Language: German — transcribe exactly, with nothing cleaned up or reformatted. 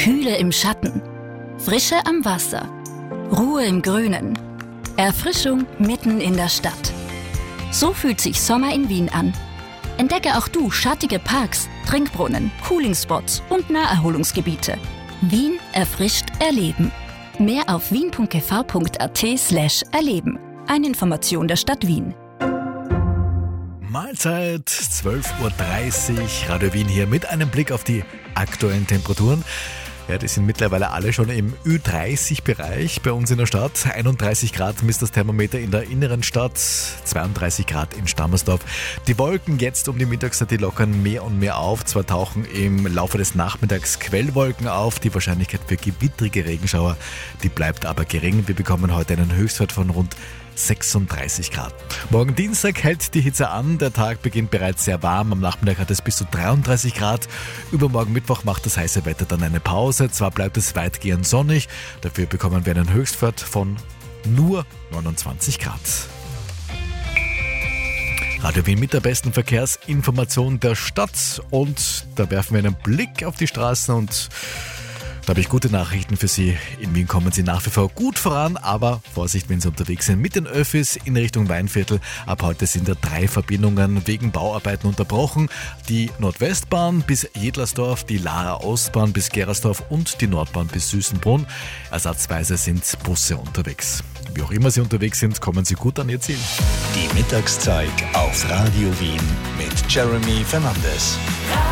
Kühle im Schatten, Frische am Wasser, Ruhe im Grünen, Erfrischung mitten in der Stadt. So fühlt sich Sommer in Wien an. Entdecke auch du schattige Parks, Trinkbrunnen, Coolingspots und Naherholungsgebiete. Wien erfrischt erleben. Mehr auf wien.gv.at slash erleben. Eine Information der Stadt Wien. Mahlzeit, zwölf Uhr dreißig, Radio Wien hier mit einem Blick auf die aktuellen Temperaturen. Ja, die sind mittlerweile alle schon im Ü dreißig Bereich bei uns in der Stadt. einunddreißig Grad misst das Thermometer in der inneren Stadt, zweiunddreißig Grad in Stammersdorf. Die Wolken jetzt um die Mittagszeit, die lockern mehr und mehr auf. Zwar tauchen im Laufe des Nachmittags Quellwolken auf. Die Wahrscheinlichkeit für gewittrige Regenschauer, die bleibt aber gering. Wir bekommen heute einen Höchstwert von rund sechsunddreißig Grad. Morgen Dienstag hält die Hitze an. Der Tag beginnt bereits sehr warm. Am Nachmittag hat es bis zu dreiunddreißig Grad. Übermorgen Mittwoch macht das heiße Wetter dann eine Pause. Zwar bleibt es weitgehend sonnig, dafür bekommen wir einen Höchstwert von nur neunundzwanzig Grad. Radio Wien mit der besten Verkehrsinformation der Stadt. Und da werfen wir einen Blick auf die Straßen und da habe ich gute Nachrichten für Sie. In Wien kommen Sie nach wie vor gut voran, aber Vorsicht, wenn Sie unterwegs sind mit den Öffis in Richtung Weinviertel. Ab heute sind da drei Verbindungen wegen Bauarbeiten unterbrochen. Die Nordwestbahn bis Jedlersdorf, die Lahrer Ostbahn bis Gerasdorf und die Nordbahn bis Süßenbrunn. Ersatzweise sind Busse unterwegs. Wie auch immer Sie unterwegs sind, kommen Sie gut an Ihr Ziel. Die Mittagszeit auf Radio Wien mit Jeremy Fernandes.